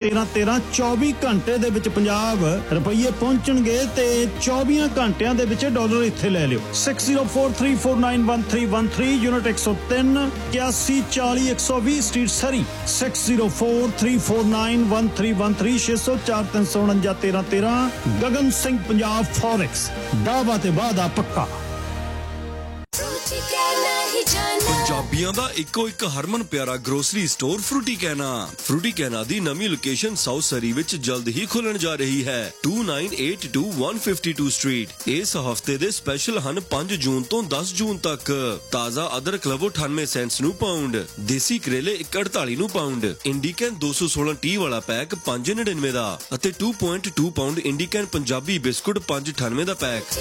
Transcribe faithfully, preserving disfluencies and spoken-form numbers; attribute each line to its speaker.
Speaker 1: ਤੇਰਾਂ ਤੇਰਾਂ। ਚੌਵੀ ਘੰਟੇ ਦੇ ਵਿੱਚ ਪੰਜਾਬ ਰੁਪਈਏ ਪਹੁੰਚਣਗੇ ਤੇ ਚੌਵੀਂ ਘੰਟਿਆਂ ਦੇ ਵਿੱਚ ਡਾਲਰ ਇੱਥੇ ਲੈ ਲਿਓ। Six zero four three four nine one three one three, unit ਇੱਕ ਸੌ ਤਿੰਨ, ਇਕਿਆਸੀ ਚਾਲੀ ਇੱਕ ਸੌ ਵੀਹ, ਸਟਰੀਟ ਸਰੀ। Six zero four three four nine one three one three, ਛੇ ਸੌ ਚਾਰ ਤਿੰਨ ਸੌ ਉਣੰਜਾ ਤੇਰਾਂ ਤੇਰਾਂ। ਗਗਨ ਸਿੰਘ ਪੰਜਾਬ ਫੋਰੈਕਸ, ਦਾਅਵਾ ਤੇ ਵਾਅਦਾ ਪੱਕਾ।
Speaker 2: ਪੰਜਾਬੀਆਂ ਦਾ ਇੱਕੋ ਇੱਕ ਹਰਮਨ ਪਿਆਰਾ ਗਰੋਸਰੀ ਸਟੋਰ ਫਰੂਟੀ ਕੈਨਾ। ਫਰੂਟੀ ਕੈਨਾ ਦੀ ਨਵੀਂ ਲੋਕੇਸ਼ਨ ਸਾਊਥ ਸਰੀ ਵਿੱਚ ਜਲਦ ਹੀ ਖੁੱਲਣ ਜਾ ਰਹੀ ਹੈ, to nine eight two one fifty two street. ਇਸ ਹਫਤੇ ਦੇ ਸਪੈਸ਼ਲ ਹਨ ਪੰਜ ਜੂਨ ਤੋਂ ਦਸ ਜੂਨ ਤੱਕ। ਤਾਜ਼ਾ ਅਦਰਕ ਲਵੋ ਅਠਾਨਵੇਂ ਸੈਂਟਸ ਨੂੰ ਪਾਉਂਡ, ਦੇਸੀ ਕਰੇਲੇ ਇੱਕ ਸੌ ਅੜਤਾਲੀ ਨੂੰ ਪਾਉਂਡ, ਇੰਡੀਕੈਨ ਦੋ ਸੌ ਸੋਲਾਂ ਟੀ ਵਾਲਾ ਪੈਕ ਪੰਜ ਨੜਿਨਵੇਂ ਦਾ ਅਤੇ to point to pound ਇੰਡੀਕੈਨ Punjabi biscuit ਪੰਜ ਅਠਾਨਵੇਂ ਦਾ ਪੈਕ।